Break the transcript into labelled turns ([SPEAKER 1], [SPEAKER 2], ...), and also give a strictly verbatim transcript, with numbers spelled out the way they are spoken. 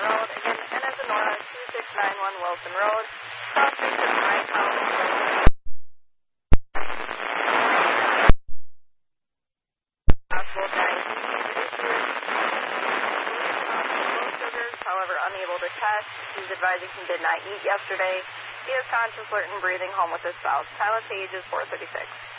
[SPEAKER 1] Road. Again, N as in Nora, two six nine one Wilson Road. South Street to nine pounds. Possible diabetes issues. Low sugars, however, unable to test. He's advising he did not eat yesterday. He is conscious, alert, and breathing home with his spouse. Pilot page is four thirty-six.